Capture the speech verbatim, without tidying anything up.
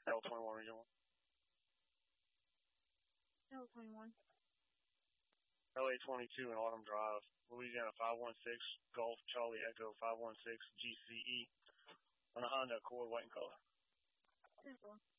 L twenty-one Region one. L twenty-one. L A twenty-two in Autumn Drive, Louisiana five one six, Golf Charlie Echo five one six G C E on a Honda Accord white and color. ten four.